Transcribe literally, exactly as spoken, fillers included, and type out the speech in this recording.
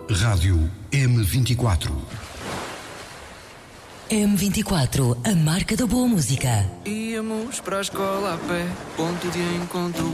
Rádio M vinte e quatro. M vinte e quatro, a marca da boa música. Íamos para a escola a pé, ponto de encontro